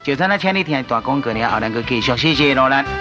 就咱请你听大广告了，后咱个继续，谢谢罗兰。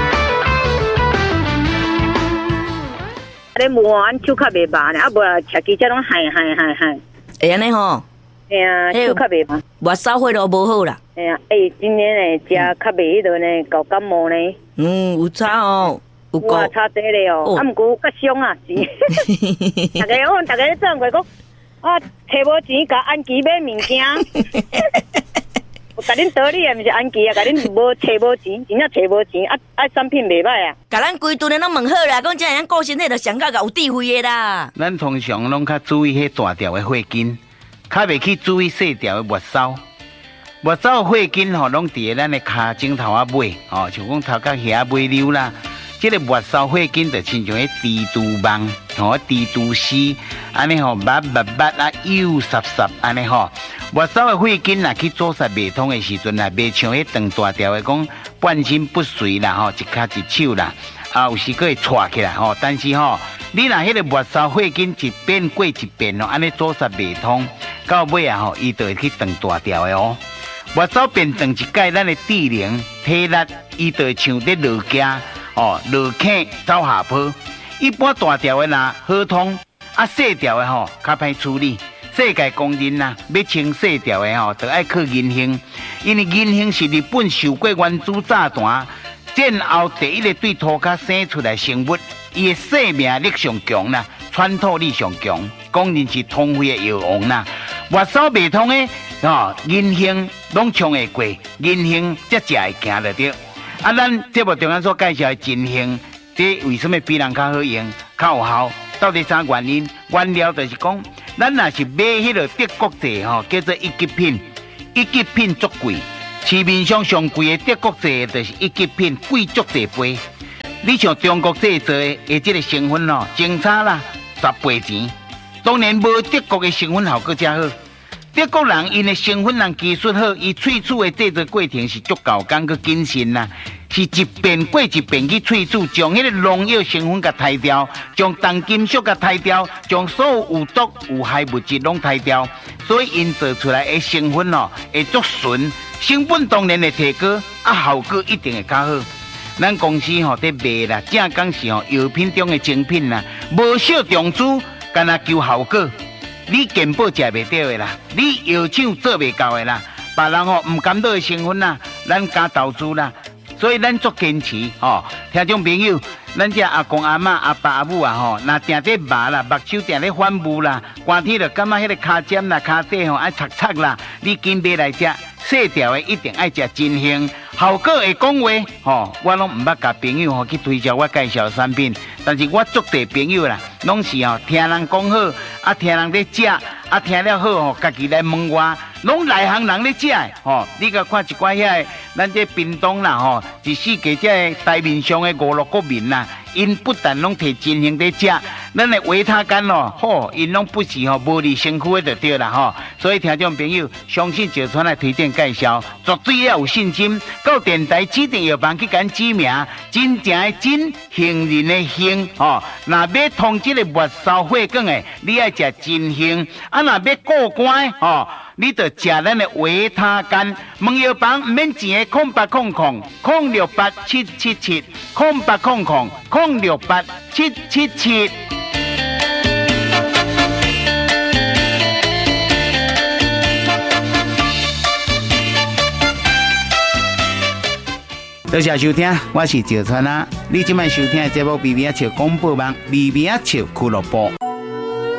你无俺手较袂麻呢，啊无吃鸡只拢嗨。 会安尼吼？ 哎呀，手较袂麻。 月梢血都无好啦。 哎呀，今年呢食较袂迄落呢，搞感冒呢。 有差哦，有哇，差多咧哦。啊，毋过较伤啊，是。大家转过讲，啊，摕无钱，甲安琪买物件。我甲恁道理啊，毋是安琪啊，甲恁无摕无钱，真正摕无钱，产品袂歹啊。 甲咱规顿的拢问好啦，讲这样顾身体就上到有智慧的啦。 咱通常拢较注意迄大条的血筋，较袂去注意细条的末梢。末梢的血筋吼，拢伫咱的骹颈头啊尾，哦，像讲头壳遐尾溜啦。这个末梢血筋就亲像迄蜘蛛网，吼，蜘蛛丝，安尼吼，密啊，幼湿安尼吼。末梢的血筋若去阻塞袂通的时阵啦，袂像迄长大条的讲半身不遂啦，吼，一骹一手啦，啊，有时佫会岔起来吼。但是吼，你若迄个末梢血筋一遍过一遍哦，安尼阻塞袂通，到尾啊吼，伊就会去长大条的哦。末梢变长一界，咱的智能、体力，伊就会像在落架。哦，落坑走下坡，一般大条的啦好通，啊细条的吼较歹处理。世界公认啦，要清细条的吼，就爱靠银杏，因为银杏是日本受过原子炸弹战后第一个对土骹生出来生物，伊的生命力上强啦，穿透力上强，公认是通肺的药王啦。末梢袂通的哦，银杏拢冲会过，银杏才食会行得着。啊，咱节目中央所介绍的金杏，这为什么比人较好用、较有效？到底啥原因？原料就是讲，咱若是买迄个德国製吼，叫做一级品，一级品足贵。市面上上贵的德国製就是一级品，贵足侪倍。你像中国製做的这个成分哦，精差啦10倍钱。当然无德国的成分效果才好。德国人因的成分人技术好，伊萃取的制作过程是足够工佮谨慎啦，是一遍过一遍去萃取，将迄个农药成分甲汰掉，将重金属甲汰掉，将所有有毒有害物质拢汰掉，所以因做出来的成分哦会足纯，成本当然会提高，啊效果一定会较好。咱公司吼在卖啦，正讲是吼药品中的精品啦，无小重注，干那求效果。你健保食袂到的啦，你药厂做袂到的啦，别人吼唔甘到的成分啦，咱加投资啦，所以咱足坚持吼。听众朋友，咱这阿公阿嬷、阿爸阿母啊吼，若定在麻啦，目睭定咧反目啦，寒天就感觉迄个骹尖啦、骹底吼爱擦擦啦，你紧买来食，细条的一定爱食真香，效果会讲话吼。我拢唔捌甲朋友吼去推销我介绍产品，但是我足侪朋友啦，拢是吼听人讲好，啊听人咧食，啊听了好吼，家己来问我，拢内行人咧食的吼。你甲看一寡遐，咱这屏东啦吼，一世界这台面上的5、6国民啦，因不但拢摕真香在食，咱的维他干哦，吼，因拢不是吼无利身躯的就对啦吼。所以听众朋友，相信石川来推荐介绍，绝对要有信心。到电台指定药房去甲指名，真正的真，杏仁的杏吼。若要通这个末梢血管的，你爱食真杏；啊，若要过关吼，你就食咱的维他干。问药房唔免钱的，0800-777，0800-068-777。多谢收听，我是赵川啊。你今晚收听的节目《微微笑广播网》，微微笑俱乐部。